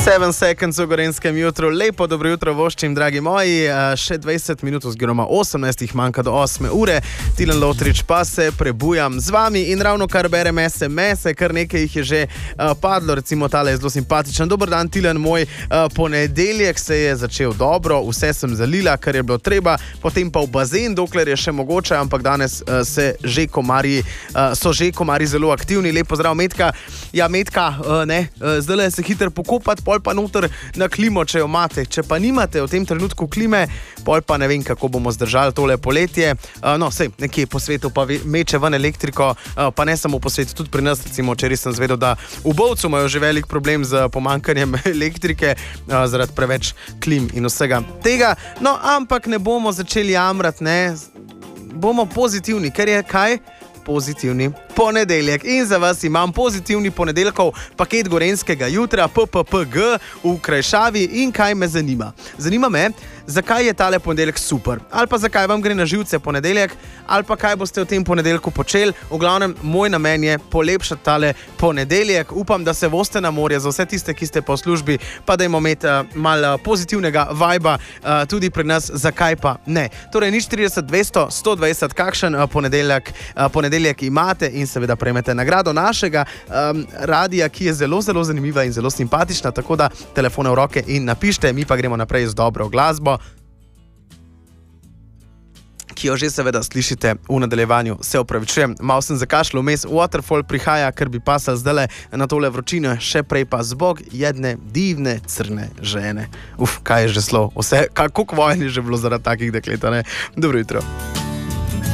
7 seconds v Gorenskem jutru. Lepo dobro jutro voščim, dragi moji. Še 20 minut oziroma 18 jih manjka do 8 ure. Tilen Lotrič pa se prebujam z vami in ravno kar berem SMS-e, kar nekaj jih je že padlo, recimo tale je zelo simpatičen. Dober dan, Tilen moj, ponedeljek se je začel dobro, vse sem zalila, kar je bilo treba, potem pa v bazen, dokler je še mogoče, ampak danes so že komarji zelo aktivni. Lep pozdrav, Metka. Ja, Metka, zdaj se hiter pokopati, pol pa noter na klimo, če jo imate. Če pa nimate v tem trenutku klime, pol pa ne vem, kako bomo zdržali tole poletje. No, sej, nekje po svetu pa meče ven elektriko, pa ne samo po svetu, tudi pri nas, recimo, včeraj sem zvedel, da v Bovcu imajo že velik problem z pomanjkanjem elektrike zaradi preveč klim in vsega tega. No, ampak ne bomo začeli jamrati, ne. Bomo pozitivni, ker je kaj? Pozitivni ponedeljek. In za vas imam pozitivni ponedeljkov paket gorenskega jutra, PPPG v Krajšavi. In kaj me zanima? Zanima me, zakaj je tale ponedeljek super. Ali pa zakaj vam gre na živce ponedeljek, ali pa kaj boste v tem ponedeljku počeli. V glavnem, moj namen je polepšati tale ponedeljek. Upam, da se boste na morje za vse tiste, ki ste po službi, pa dajmo imeti malo pozitivnega vajba tudi pri nas, zakaj pa ne. Torej, nič 30 200 120, kakšen ponedeljek imate in seveda prejmete nagrado našega radija, ki je zelo, zelo zanimiva in zelo simpatična, tako da telefone v roke in napište, mi pa gremo naprej z dobro glasbo, ki jo že seveda slišite v nadaljevanju. Se opravičujem, malo sem zakašljal vmes, Waterfall prihaja, ker bi pasal zdajle na tole vročino, še prej pa zbog jedne divne crne žene. Kaj je že slov? Vse, kako vojni že bilo zaradi takih deklet, ne? Dobro jutro.